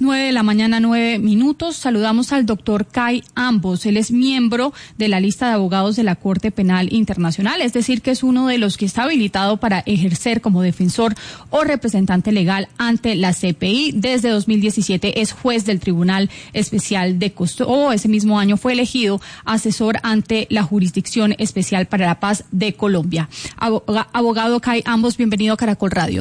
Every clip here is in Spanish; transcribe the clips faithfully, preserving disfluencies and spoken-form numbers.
Nueve de la mañana, nueve minutos. Saludamos al doctor Kai Ambos. Él es miembro de la lista de abogados de la Corte Penal Internacional, es decir, que es uno de los que está habilitado para ejercer como defensor o representante legal ante la C P I. Desde dos mil diecisiete es juez del Tribunal Especial de Custodia. Ese mismo año fue elegido asesor ante la Jurisdicción Especial para la Paz de Colombia. Abogado Kai Ambos, bienvenido a Caracol Radio.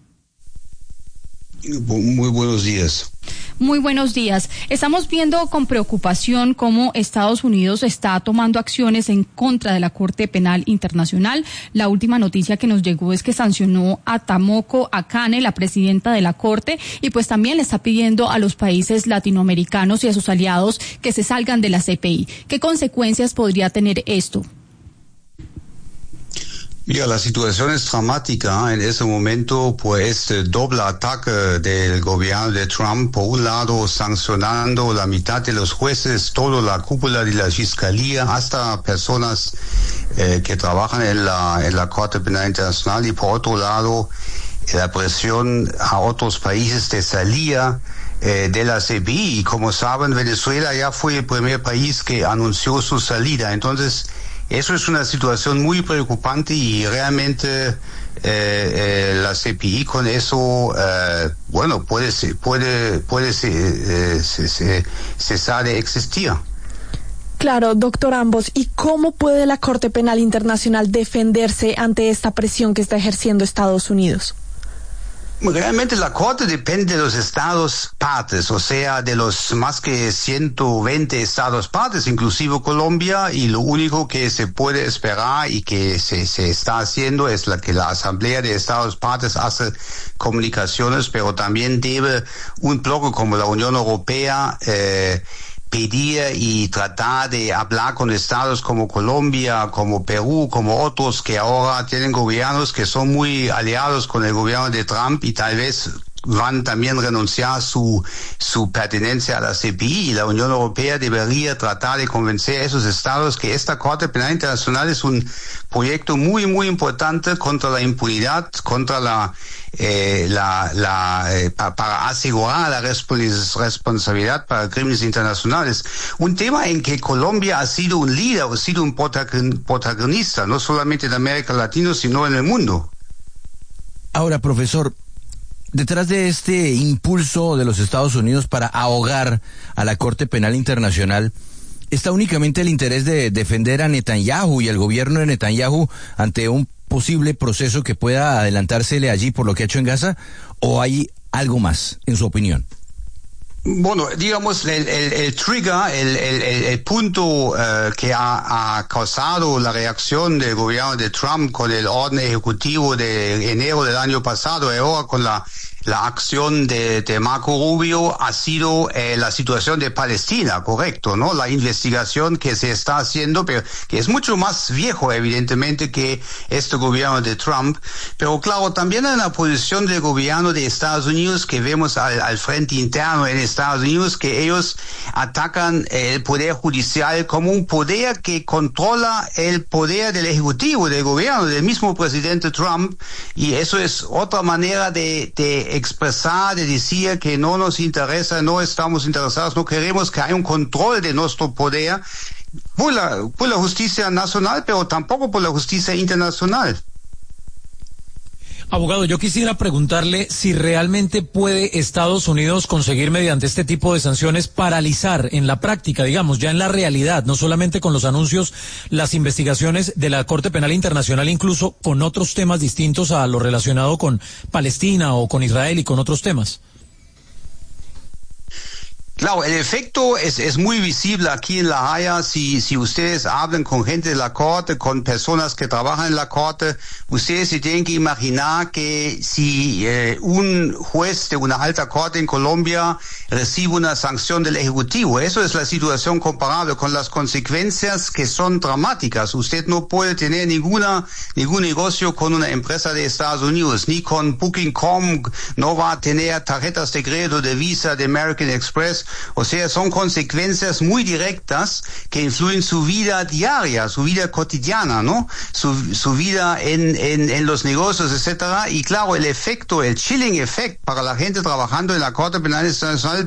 Muy buenos días. Muy buenos días. Estamos viendo con preocupación cómo Estados Unidos está tomando acciones en contra de la Corte Penal Internacional. La última noticia que nos llegó es que sancionó a Tomoko Akane, la presidenta de la Corte, y pues también le está pidiendo a los países latinoamericanos y a sus aliados que se salgan de la C P I. ¿Qué consecuencias podría tener esto? Mira, la situación es dramática en ese momento por este doble ataque del gobierno de Trump. Por un lado, sancionando la mitad de los jueces, toda la cúpula de la fiscalía, hasta personas eh, que trabajan en la, en la Corte Penal Internacional. Y por otro lado, la presión a otros países de salida eh, de la C P I. Y como saben, Venezuela ya fue el primer país que anunció su salida. Entonces, eso es una situación muy preocupante y realmente eh, eh, la C P I con eso, eh, bueno, puede puede puede eh, cesar de existir. Claro, doctor Ambos, ¿y cómo puede la Corte Penal Internacional defenderse ante esta presión que está ejerciendo Estados Unidos? Realmente la Corte depende de los estados partes, o sea, de los más que ciento veinte estados partes, inclusive Colombia, y lo único que se puede esperar y que se, se está haciendo es la que la Asamblea de Estados partes hace comunicaciones, pero también debe un bloque como la Unión Europea eh, pedir y tratar de hablar con estados como Colombia, como Perú, como otros que ahora tienen gobiernos que son muy aliados con el gobierno de Trump y tal vez van también a renunciar su su pertenencia a la C P I, y la Unión Europea debería tratar de convencer a esos estados que esta Corte Penal Internacional es un proyecto muy muy importante contra la impunidad, contra la eh, la la eh, pa, para asegurar la respons- responsabilidad para crímenes internacionales. Un tema en que Colombia ha sido un líder, ha sido un protagonista, no solamente en América Latina, sino en el mundo. Ahora, profesor, detrás de este impulso de los Estados Unidos para ahogar a la Corte Penal Internacional, ¿está únicamente el interés de defender a Netanyahu y al gobierno de Netanyahu ante un posible proceso que pueda adelantársele allí por lo que ha hecho en Gaza? ¿O hay algo más, en su opinión? Bueno, digamos, el, el, el trigger, el, el, el punto uh, que ha, ha causado la reacción del gobierno de Trump con el orden ejecutivo de enero del año pasado y ahora con la la acción de, de Marco Rubio ha sido eh, la situación de Palestina, correcto, ¿no? La investigación que se está haciendo, pero que es mucho más viejo, evidentemente, que este gobierno de Trump. Pero claro, también hay una posición del gobierno de Estados Unidos que vemos al, al frente interno en Estados Unidos, que ellos atacan el poder judicial como un poder que controla el poder del ejecutivo, del gobierno, del mismo presidente Trump, y eso es otra manera de, de expresar, de decir que no nos interesa, no estamos interesados, no queremos que haya un control de nuestro poder por la, por la justicia nacional, pero tampoco por la justicia internacional. Abogado, yo quisiera preguntarle si realmente puede Estados Unidos conseguir mediante este tipo de sanciones paralizar en la práctica, digamos, ya en la realidad, no solamente con los anuncios, las investigaciones de la Corte Penal Internacional, incluso con otros temas distintos a lo relacionado con Palestina o con Israel y con otros temas. Claro, el efecto es, es muy visible aquí en La Haya. Si, si ustedes hablan con gente de la Corte, con personas que trabajan en la Corte, ustedes se tienen que imaginar que si eh, un juez de una alta corte en Colombia recibe una sanción del Ejecutivo, eso es la situación comparable con las consecuencias que son dramáticas. Usted no puede tener ninguna, ningún negocio con una empresa de Estados Unidos, ni con Booking punto com, no va a tener tarjetas de crédito de Visa, de American Express. O sea, son consecuencias muy directas que influyen su vida diaria, su vida cotidiana, ¿no? Su, su vida en, en, en los negocios, etcétera. Y claro, el efecto, el chilling effect para la gente trabajando en la Corte Penal Internacional